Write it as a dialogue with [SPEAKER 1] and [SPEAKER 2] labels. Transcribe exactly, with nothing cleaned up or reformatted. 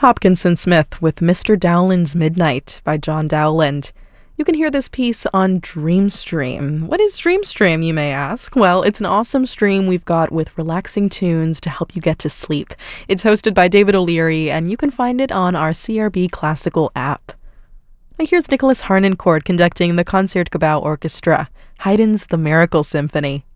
[SPEAKER 1] Hopkinson Smith with Mister Dowland's Midnight by John Dowland. You can hear this piece on Dreamstream. What is Dreamstream, you may ask? Well, it's an awesome stream we've got with relaxing tunes to help you get to sleep. It's hosted by David O'Leary, and you can find it on our C R B Classical app. Now here's Nicholas Harnoncourt conducting the Concertgebouw Orchestra, Haydn's The Miracle Symphony.